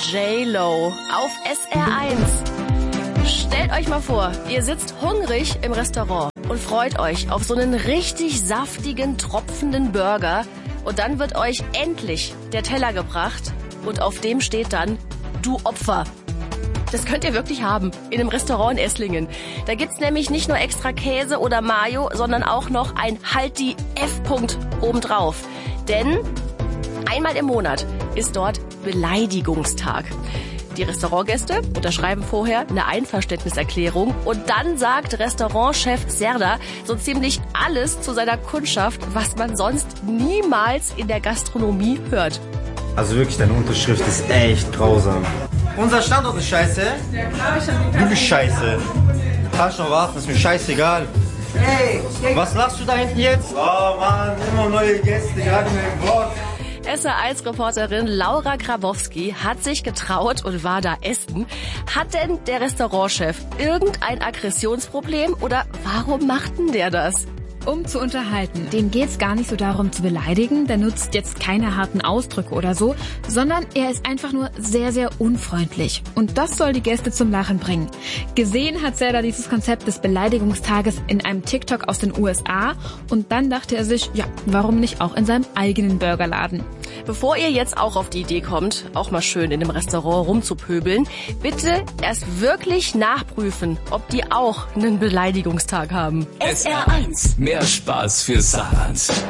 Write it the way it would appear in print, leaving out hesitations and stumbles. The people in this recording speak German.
J.Lo auf SR1. Stellt euch mal vor, ihr sitzt hungrig im Restaurant und freut euch auf so einen richtig saftigen, tropfenden Burger und dann wird euch endlich der Teller gebracht und auf dem steht dann "Du Opfer". Das könnt ihr wirklich haben in einem Restaurant in Esslingen. Da gibt's nämlich nicht nur extra Käse oder Mayo, sondern auch noch ein Halt die F-Punkt obendrauf. Denn einmal im Monat ist dort Beleidigungstag. Die Restaurantgäste unterschreiben vorher eine Einverständniserklärung und dann sagt Restaurantchef Serdar so ziemlich alles zu seiner Kundschaft, was man sonst niemals in der Gastronomie hört. Also wirklich, deine Unterschrift ist echt grausam. Unser Standort ist scheiße. Ja, klar, Du bist scheiße. Kannst noch warten, ist mir scheißegal. Hey, was lachst du da hinten jetzt? Oh Mann, immer neue Gäste, gerade in den Bock. SR1-Reporterin Laura Grabowski hat sich getraut und war da essen. Hat denn der Restaurantchef irgendein Aggressionsproblem oder warum macht denn der das? Um zu unterhalten. Dem geht's gar nicht so darum zu beleidigen, der nutzt jetzt keine harten Ausdrücke oder so, sondern er ist einfach nur sehr, sehr unfreundlich. Und das soll die Gäste zum Lachen bringen. Gesehen hat Serdar dieses Konzept des Beleidigungstages in einem TikTok aus den USA und dann dachte er sich, ja, warum nicht auch in seinem eigenen Burgerladen? Bevor ihr jetzt auch auf die Idee kommt, auch mal schön in einem Restaurant rumzupöbeln, bitte erst wirklich nachprüfen, ob die auch einen Beleidigungstag haben. SR1. Mehr Spaß für Saarland.